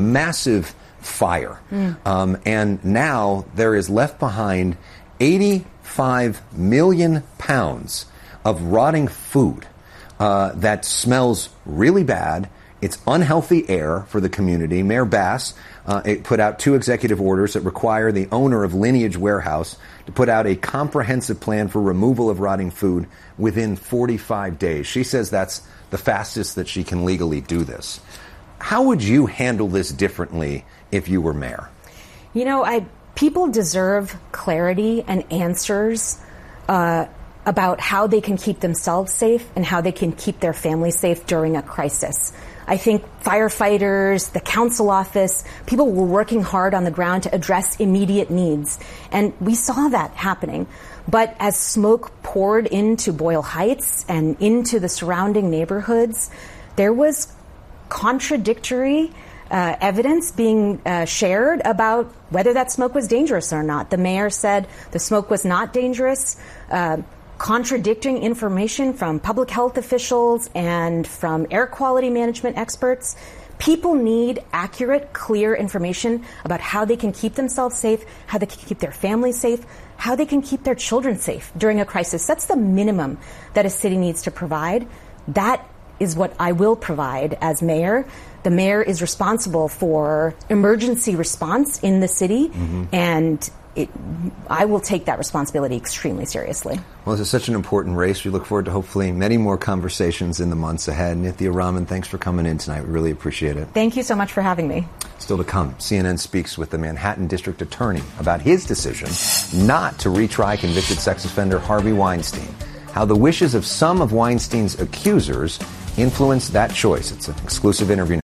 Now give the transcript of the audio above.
massive fire. And now there is left behind 85 million pounds of rotting food that smells really bad. It's unhealthy air for the community. Mayor Bass put out 2 executive orders that require the owner of Lineage Warehouse to put out a comprehensive plan for removal of rotting food within 45 days. She says that's the fastest that she can legally do this. How would you handle this differently if you were mayor? You know, people deserve clarity and answers about how they can keep themselves safe and how they can keep their families safe during a crisis. I think firefighters, the council office, people were working hard on the ground to address immediate needs. And we saw that happening. But as smoke poured into Boyle Heights and into the surrounding neighborhoods, there was contradictory evidence being shared about whether that smoke was dangerous or not. The mayor said the smoke was not dangerous, contradicting information from public health officials and from air quality management experts. People need accurate, clear information about how they can keep themselves safe, how they can keep their families safe, how they can keep their children safe during a crisis. That's the minimum that a city needs to provide. That is what I will provide as mayor. The mayor is responsible for emergency response in the city, and I will take that responsibility extremely seriously. Well, this is such an important race. We look forward to hopefully many more conversations in the months ahead. Nithya Raman, thanks for coming in tonight. We really appreciate it. Thank you so much for having me. Still to come, CNN speaks with the Manhattan District Attorney about his decision not to retry convicted sex offender Harvey Weinstein. How the wishes of some of Weinstein's accusers influenced that choice. It's an exclusive interview